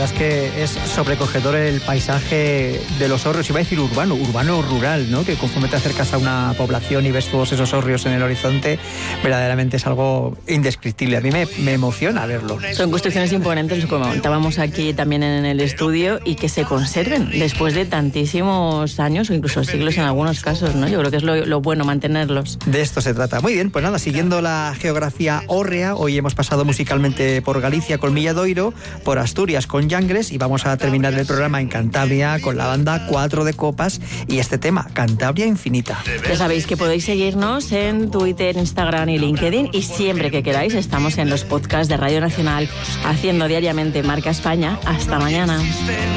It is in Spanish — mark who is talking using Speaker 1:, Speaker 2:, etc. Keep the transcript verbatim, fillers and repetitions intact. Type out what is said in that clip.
Speaker 1: verdad es que es sobrecogedor el paisaje de los hórreos. Iba a decir urbano, urbano o rural, ¿no? Que conforme te acercas a una población y ves todos esos hórreos en el horizonte, verdaderamente es algo indescriptible. A mí me, me emociona verlo.
Speaker 2: Son construcciones imponentes, como comentábamos aquí también en el estudio, y que se conserven después de tantísimos años o incluso siglos en algunos casos, ¿no? Yo creo que es lo, lo bueno, mantenerlos.
Speaker 1: De esto se trata. Muy bien, pues nada, siguiendo la geografía hórrea, hoy hemos pasado musicalmente por Galicia con Milladoiro, por Asturias con Llangres, y vamos a terminar el programa en Cantabria con la banda Cuatro de Copas y este tema, Cantabria Infinita.
Speaker 2: Ya sabéis que podéis seguirnos en Twitter, Instagram y LinkedIn, y siempre que queráis estamos en los podcasts de Radio Nacional haciendo diariamente Marca España. Hasta mañana.